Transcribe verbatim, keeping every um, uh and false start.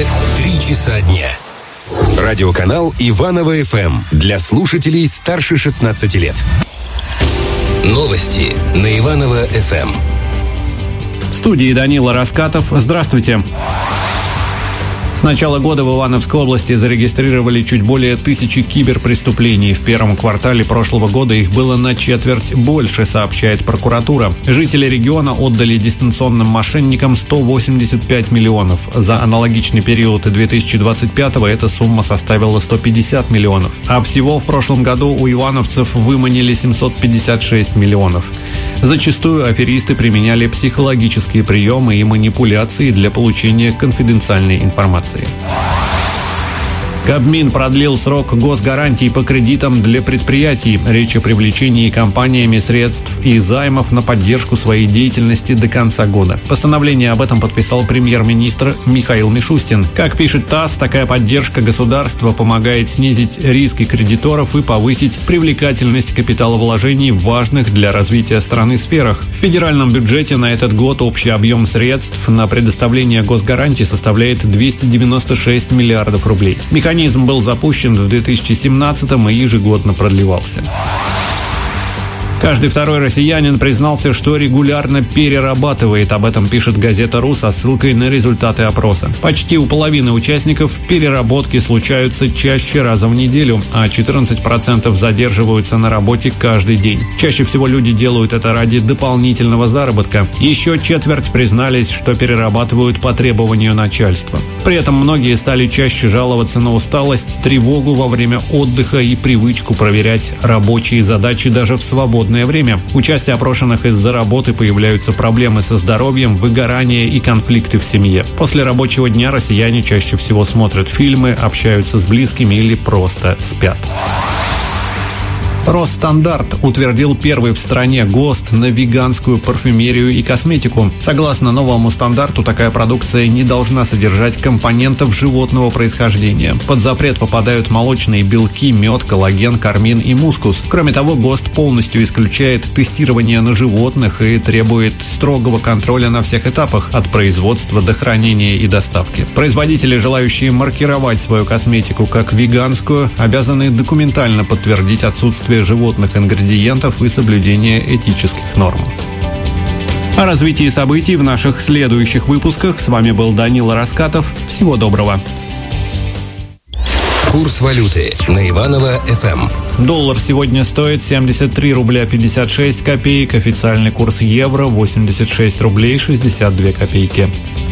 Каждые три часа дня. Радиоканал Иваново эф эм для слушателей старше шестнадцати лет. Новости на Иваново эф эм. В студии Данила Раскатов. Здравствуйте. С начала года в Ивановской области зарегистрировали чуть более тысячи киберпреступлений. В первом квартале прошлого года их было на четверть больше, сообщает прокуратура. Жители региона отдали дистанционным мошенникам сто восемьдесят пять миллионов. За аналогичный период две тысячи двадцать пятого эта сумма составила сто пятьдесят миллионов. А всего в прошлом году у ивановцев выманили семьсот пятьдесят шесть миллионов. Зачастую аферисты применяли психологические приемы и манипуляции для получения конфиденциальной информации. Кабмин продлил срок госгарантий по кредитам для предприятий. Речь о привлечении компаниями средств и займов на поддержку своей деятельности до конца года. Постановление об этом подписал премьер-министр Михаил Мишустин. Как пишет ТАСС, такая поддержка государства помогает снизить риски кредиторов и повысить привлекательность капиталовложений в важных для развития страны сферах. В федеральном бюджете на этот год общий объем средств на предоставление госгарантий составляет двести девяносто шесть миллиардов рублей. Механизм был запущен в две тысячи семнадцатом и ежегодно продлевался. Каждый второй россиянин признался, что регулярно перерабатывает. Об этом пишет газета «Ру» со ссылкой на результаты опроса. Почти у половины участников переработки случаются чаще раза в неделю, а четырнадцать процентов задерживаются на работе каждый день. Чаще всего люди делают это ради дополнительного заработка. Еще четверть признались, что перерабатывают по требованию начальства. При этом многие стали чаще жаловаться на усталость, тревогу во время отдыха и привычку проверять рабочие задачи даже в свободное время. У части опрошенных из-за работы появляются проблемы со здоровьем, выгорание и конфликты в семье. После рабочего дня россияне чаще всего смотрят фильмы, общаются с близкими или просто спят. Росстандарт утвердил первый в стране ГОСТ на веганскую парфюмерию и косметику. Согласно новому стандарту, такая продукция не должна содержать компонентов животного происхождения. Под запрет попадают молочные белки, мед, коллаген, кармин и мускус. Кроме того, ГОСТ полностью исключает тестирование на животных и требует строгого контроля на всех этапах, от производства до хранения и доставки. Производители, желающие маркировать свою косметику как веганскую, обязаны документально подтвердить отсутствие животных ингредиентов и соблюдение этических норм. О развитии событий в наших следующих выпусках. С вами был Данила Раскатов. Всего доброго. Курс валюты на Иваново эф эм. Доллар сегодня стоит семьдесят три рубля пятьдесят шесть копеек. Официальный курс евро восемьдесят шесть рублей шестьдесят две копейки.